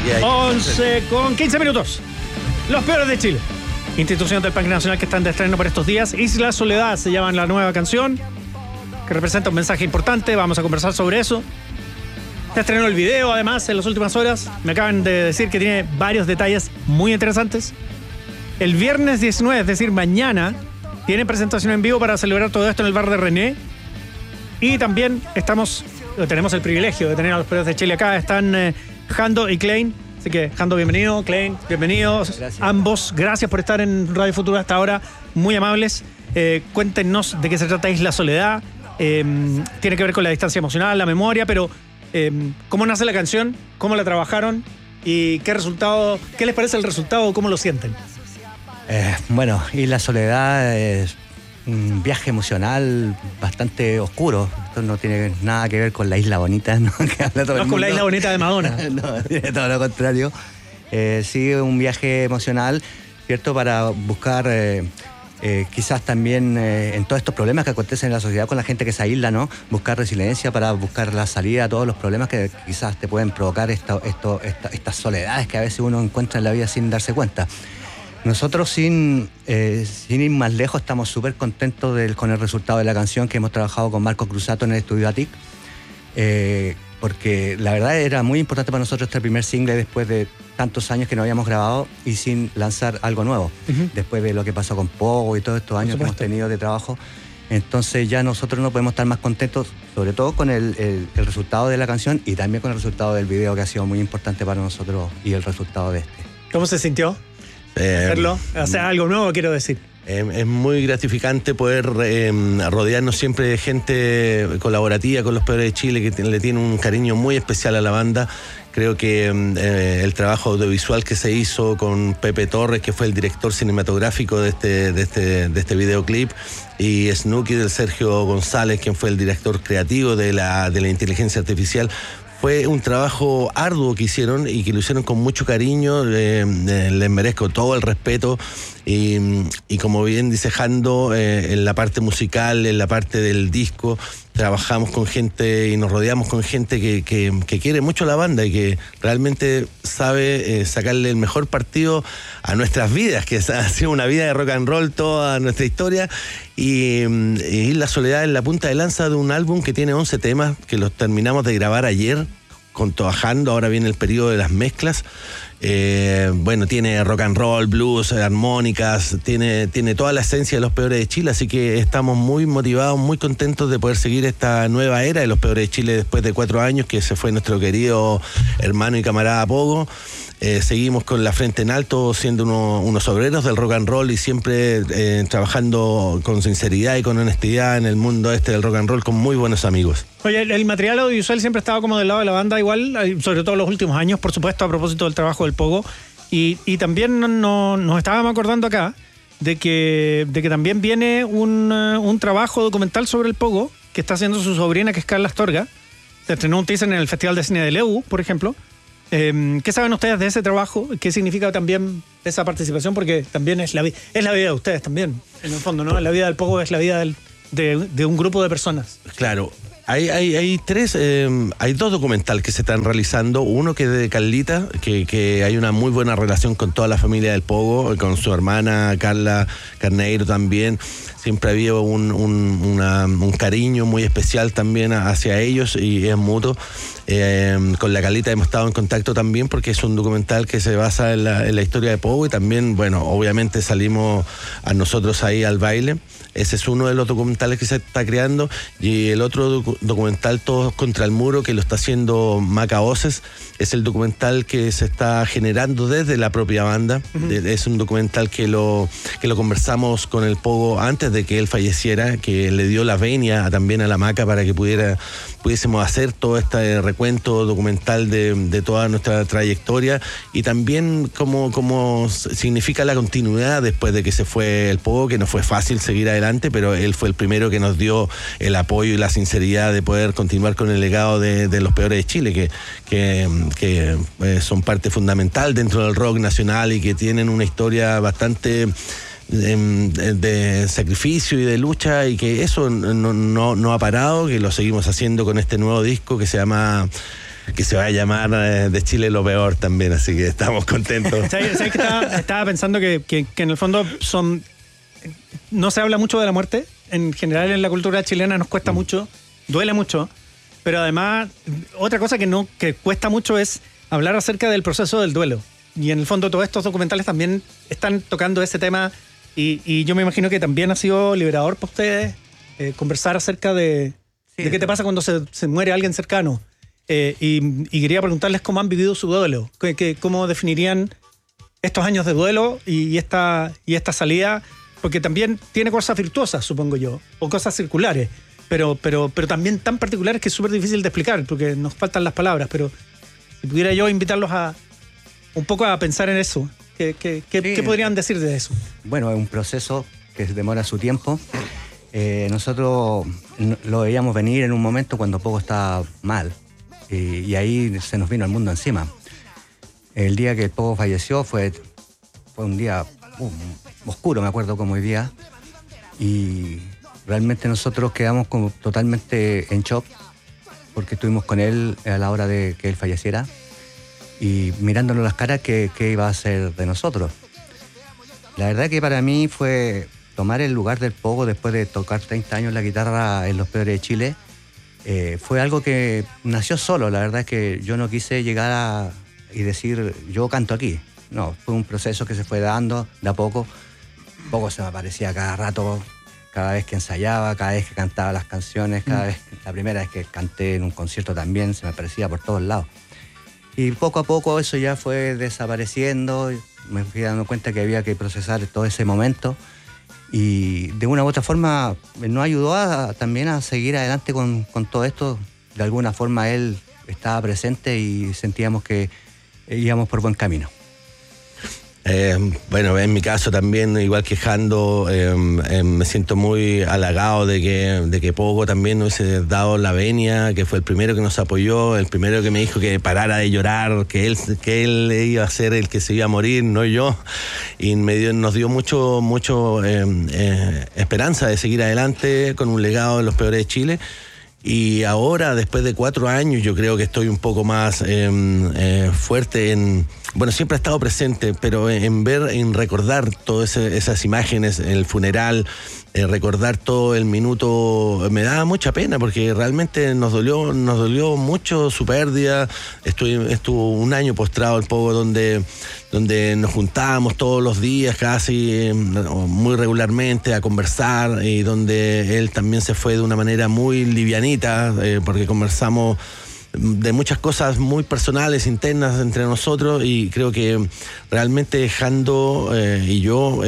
que hay. 11 con 15 minutos. Los peores de Chile. Institución del Parque Nacional que están de estreno por estos días. Isla Soledad se llama la nueva canción, que representa un mensaje importante. Vamos a conversar sobre eso. Se estrenó el video, además, en las últimas horas. Me acaban de decir que tiene varios detalles muy interesantes. El viernes 19, es decir, mañana, tiene presentación en vivo para celebrar todo esto en el bar de René. Y también tenemos el privilegio de tener a los peores de Chile acá. Están Jando y Klein. Así que, Jando, bienvenido. Klein, bienvenidos. Gracias. Ambos, gracias por estar en Radio Futuro hasta ahora. Muy amables. Cuéntenos de qué se trata Isla Soledad. Tiene que ver con la distancia emocional, la memoria, pero ¿cómo nace la canción? ¿Cómo la trabajaron? ¿Y qué les parece el resultado? ¿Cómo lo sienten? Bueno, Isla Soledad es un viaje emocional bastante oscuro. Esto no tiene nada que ver con la Isla Bonita, ¿no? Que habla todo el mundo. Con la Isla Bonita de Madonna. No, tiene todo lo contrario. Sí, un viaje emocional, ¿cierto? Para buscar, quizás también en todos estos problemas que acontecen en la sociedad con la gente que se aísla, ¿no? Buscar resiliencia para buscar la salida a todos los problemas que quizás te pueden provocar estas soledades que a veces uno encuentra en la vida sin darse cuenta. Nosotros, sin ir más lejos, estamos súper contentos con el resultado de la canción, que hemos trabajado con Marcos Cruzato en el estudio ATIC, porque la verdad era muy importante para nosotros este primer single después de tantos años que no habíamos grabado y sin lanzar algo nuevo, después de lo que pasó con Pogo y todos estos años que hemos tenido de trabajo. Entonces ya nosotros no podemos estar más contentos, sobre todo con el resultado de la canción y también con el resultado del video, que ha sido muy importante para nosotros, y el resultado de este. ¿Cómo se sintió? Hacerlo, hacer algo nuevo, quiero decir. Es muy gratificante poder rodearnos siempre de gente colaborativa con los peores de Chile, que le tiene un cariño muy especial a la banda. Creo que el trabajo audiovisual que se hizo con Pepe Torres, que fue el director cinematográfico de este videoclip, y Snooki del Sergio González, quien fue el director creativo de la inteligencia artificial, fue un trabajo arduo que hicieron y que lo hicieron con mucho cariño. Les merezco todo el respeto. Y como bien dice Jando, en la parte musical, en la parte del disco, trabajamos con gente y nos rodeamos con gente que quiere mucho la banda y que realmente sabe sacarle el mejor partido a nuestras vidas, que ha sido una vida de rock and roll toda nuestra historia. Y La Soledad es la punta de lanza de un álbum que tiene 11 temas, que los terminamos de grabar ayer con Jando. Ahora viene el periodo de las mezclas. Bueno, tiene rock and roll, blues, armónicas, tiene toda la esencia de los peores de Chile, así que estamos muy motivados, muy contentos de poder seguir esta nueva era de los peores de Chile después de 4 años que se fue nuestro querido hermano y camarada Pogo. Seguimos con la frente en alto, siendo unos obreros del rock and roll y siempre trabajando con sinceridad y con honestidad en el mundo del rock and roll, con muy buenos amigos. Oye, el material audiovisual siempre estaba como del lado de la banda igual, sobre todo en los últimos años, por supuesto, a propósito del trabajo del Pogo. Y también nos estábamos acordando acá de que también viene un trabajo documental sobre el Pogo que está haciendo su sobrina, que es Carla Astorga. Se estrenó un teaser en el Festival de Cine de Leu, por ejemplo. ¿Qué saben ustedes de ese trabajo? ¿Qué significa también esa participación? Porque también es la vida de ustedes también, en el fondo, ¿no? La vida del Pogo es la vida de un grupo de personas. Claro. Hay 2 documentales que se están realizando. Uno que es de Carlita, que hay una muy buena relación con toda la familia del Pogo, con su hermana Carla Carneiro también. Siempre había un cariño muy especial también hacia ellos y es mutuo. Con la Carlita hemos estado en contacto también porque es un documental que se basa en la historia de Pogo, y también, bueno, obviamente salimos a nosotros ahí al baile. Ese es uno de los documentales que se está creando, y el otro documental, Todos contra el Muro, que lo está haciendo Maca Voces, es el documental que se está generando desde la propia banda. Es un documental que lo conversamos con el Pogo antes de que él falleciera, que le dio la venia también a la Maca para que pudiésemos hacer todo este recuento documental de toda nuestra trayectoria, y también como significa la continuidad después de que se fue el Pogo, que no fue fácil seguir adelante, pero él fue el primero que nos dio el apoyo y la sinceridad de poder continuar con el legado de los peores de Chile, que son parte fundamental dentro del rock nacional y que tienen una historia bastante de sacrificio y de lucha, y que eso no ha parado, que lo seguimos haciendo con este nuevo disco que se llama que se va a llamar de Chile lo peor también, así que estamos contentos. ¿Sabes que estaba pensando que en el fondo no se habla mucho de la muerte? En general en la cultura chilena nos cuesta mucho, duele mucho, pero además otra cosa que cuesta mucho es hablar acerca del proceso del duelo. Y en el fondo todos estos documentales también están tocando ese tema y yo me imagino que también ha sido liberador para ustedes conversar acerca de qué te pasa cuando se muere alguien cercano. Y quería preguntarles cómo han vivido su duelo, cómo definirían estos años de duelo y esta salida, porque también tiene cosas virtuosas, supongo yo, o cosas circulares, pero también tan particulares que es súper difícil de explicar, porque nos faltan las palabras, pero si pudiera yo invitarlos un poco a pensar en eso, ¿qué podrían decir de eso? Bueno, es un proceso que demora su tiempo. Nosotros lo veíamos venir en un momento cuando Pogo estaba mal y ahí se nos vino el mundo encima. El día que Pogo falleció fue un día oscuro, me acuerdo como hoy día, y realmente nosotros quedamos como totalmente en shock porque estuvimos con él a la hora de que él falleciera y mirándonos las caras qué iba a hacer de nosotros. La verdad que para mí fue tomar el lugar del Pogo después de tocar 30 años la guitarra en Los Peores de Chile. Fue algo que nació solo. La verdad es que yo no quise llegar y decir yo canto aquí. No, fue un proceso que se fue dando de a poco. Pogo se me aparecía cada rato, cada vez que ensayaba, cada vez que cantaba las canciones, la primera vez que canté en un concierto también se me aparecía por todos lados. Y poco a poco eso ya fue desapareciendo, me fui dando cuenta que había que procesar todo ese momento y de una u otra forma nos ayudó también a seguir adelante con todo esto. De alguna forma él estaba presente y sentíamos que íbamos por buen camino. Bueno, en mi caso también, igual que Jando, me siento muy halagado de que Pogo también nos hubiese dado la venia, que fue el primero que nos apoyó, el primero que me dijo que parara de llorar, que él iba a ser el que se iba a morir, no yo, y nos dio mucho esperanza de seguir adelante con un legado de Los Peores de Chile. Y ahora, después de 4 años, yo creo que estoy un poco más fuerte bueno, siempre ha estado presente, pero en recordar todas esas imágenes, el funeral, recordar todo el minuto, me da mucha pena porque realmente nos dolió mucho su pérdida. Estuvo un año postrado el Pogo donde nos juntábamos todos los días casi, muy regularmente a conversar, y donde él también se fue de una manera muy livianita, porque conversamos de muchas cosas muy personales, internas entre nosotros, y creo que realmente Jando y yo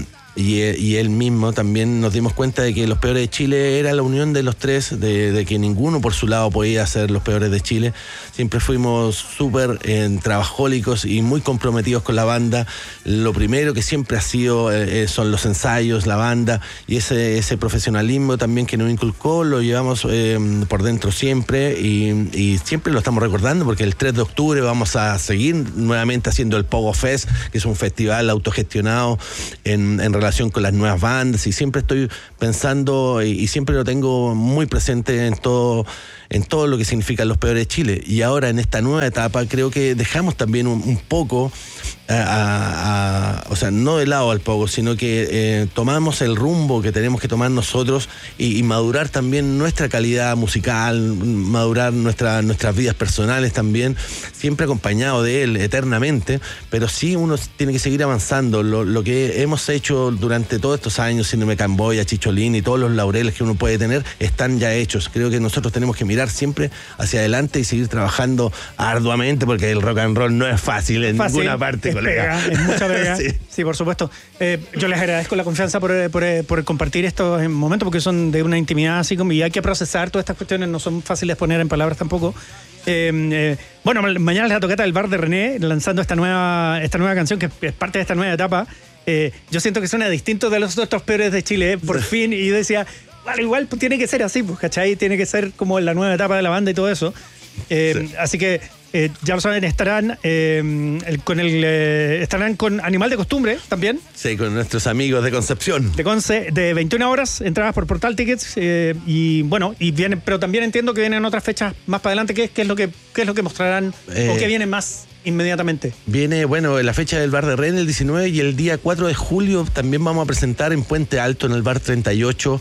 y él mismo también nos dimos cuenta de que Los Peores de Chile era la unión de los tres, de que ninguno por su lado podía ser Los Peores de Chile. Siempre fuimos súper trabajólicos y muy comprometidos con la banda. Lo primero que siempre ha sido son los ensayos, la banda, y ese profesionalismo también que nos inculcó lo llevamos por dentro siempre, y siempre lo estamos recordando porque el 3 de octubre vamos a seguir nuevamente haciendo el Pogo Fest, que es un festival autogestionado en relación con las nuevas bandas, y siempre estoy pensando y siempre lo tengo muy presente en todo lo que significan Los Peores de Chile. Y ahora en esta nueva etapa creo que dejamos también un poco o sea, no de lado al Pogo, sino que tomamos el rumbo que tenemos que tomar nosotros y madurar también nuestra calidad musical, madurar nuestras vidas personales también, siempre acompañado de él eternamente, pero sí uno tiene que seguir avanzando. Lo que hemos hecho durante todos estos años, Síndrome Camboya, Chicholín y todos los laureles que uno puede tener, están ya hechos. Creo que nosotros tenemos que mirar siempre hacia adelante y seguir trabajando arduamente, porque el rock and roll no es fácil en ninguna parte, colega. Es mucha pega. Sí, por supuesto. Yo les agradezco la confianza por compartir estos momentos, porque son de una intimidad así como, y hay que procesar todas estas cuestiones, no son fáciles de poner en palabras tampoco. Bueno, mañana es la tocata del Bar de René, lanzando esta nueva canción que es parte de esta nueva etapa. Yo siento que suena distinto de los otros Peores de Chile, por fin, y yo decía, igual pues, tiene que ser así, pues, ¿cachai? Tiene que ser como la nueva etapa de la banda y todo eso. Así que Ya lo saben, estarán con Animal de Costumbre también. Sí, con nuestros amigos de Concepción. De Conce, de 21 horas, entradas por Portal Tickets. Y vienen, pero también entiendo que vienen otras fechas más para adelante. ¿Qué es lo que mostrarán o qué viene más inmediatamente? Viene, la fecha del Bar de Rennes el 19 y el día 4 de julio también vamos a presentar en Puente Alto, en el Bar 38,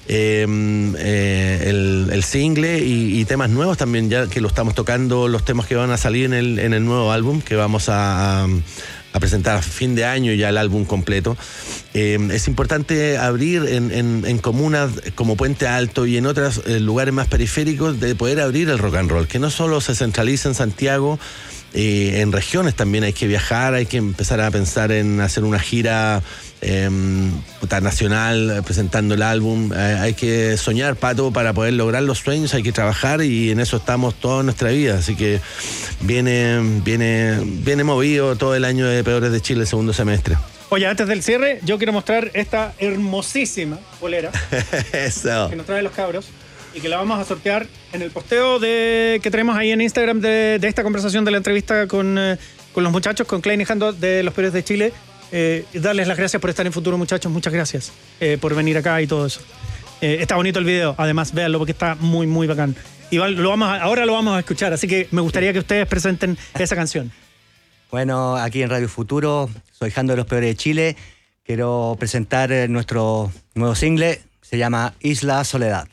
el single y temas nuevos también, ya que lo estamos tocando, los temas que van a salir en el nuevo álbum que vamos a presentar a fin de año, ya el álbum completo. Es importante abrir en comunas como Puente Alto y en otros lugares más periféricos, de poder abrir el rock and roll, que no solo se centraliza en Santiago. En regiones también hay que viajar, hay que empezar a pensar en hacer una gira nacional presentando el álbum. Hay que soñar, Pato, para poder lograr los sueños, hay que trabajar y en eso estamos toda nuestra vida. Así que viene movido todo el año de Peores de Chile, el segundo semestre. Oye, antes del cierre, yo quiero mostrar esta hermosísima polera Eso. que nos traen los cabros y que la vamos a sortear en el posteo que tenemos ahí en Instagram de esta conversación, de la entrevista con los muchachos, con Klein y Jando de Los Peores de Chile. Y darles las gracias por estar en Futuro, muchachos. Muchas gracias por venir acá y todo eso. Está bonito el video, además, véanlo porque está muy, muy bacán. Y ahora lo vamos a escuchar, así que me gustaría que ustedes presenten esa canción. Bueno, aquí en Radio Futuro, soy Jando de Los Peores de Chile. Quiero presentar nuestro nuevo single, se llama Isla Soledad.